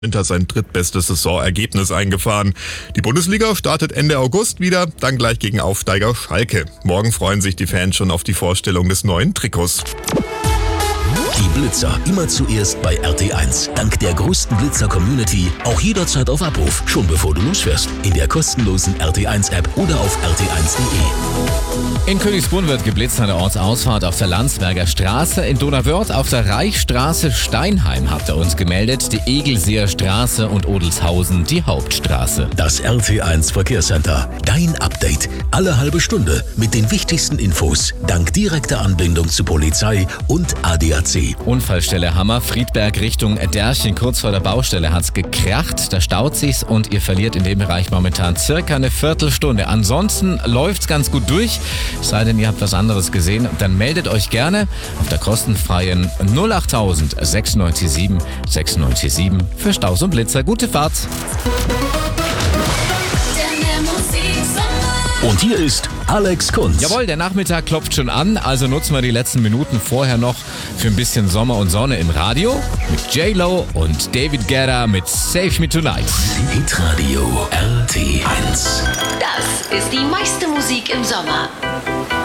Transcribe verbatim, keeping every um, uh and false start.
Inter sein drittbestes Saisonergebnis eingefahren. Die Bundesliga startet Ende August wieder, dann gleich gegen Aufsteiger Schalke. Morgen freuen sich die Fans schon auf die Vorstellung des neuen Trikots. Die Blitzer immer zuerst bei R T eins. Dank der größten Blitzer-Community auch jederzeit auf Abruf, schon bevor du losfährst. In der kostenlosen R T eins App oder auf r t eins punkt de. In Königsbrunn wird geblitzt an der Ortsausfahrt auf der Landsberger Straße. In Donauwörth auf der Reichsstraße Steinheim habt ihr uns gemeldet. Die Egelseer Straße und Odelshausen die Hauptstraße. Das R T eins Verkehrscenter. Dein Update. Alle halbe Stunde mit den wichtigsten Infos. Dank direkter Anbindung zu Polizei und A D A C. Unfallstelle Hammer, Friedberg Richtung Därchen. Kurz vor der Baustelle hat's gekracht. Da staut sich's und ihr verliert in dem Bereich momentan circa eine Viertelstunde. Ansonsten läuft's ganz gut durch. Sei denn, ihr habt was anderes gesehen, dann meldet euch gerne auf der kostenfreien null acht tausend sechs neun sieben sechs neun sieben für Staus und Blitzer. Gute Fahrt! Und hier ist Alex Kunz. Jawohl, der Nachmittag klopft schon an, also nutzen wir die letzten Minuten vorher noch für ein bisschen Sommer und Sonne im Radio mit J-Lo und David Guetta mit Save Me Tonight. Hitradio R T eins. Das ist die meiste Musik im Sommer.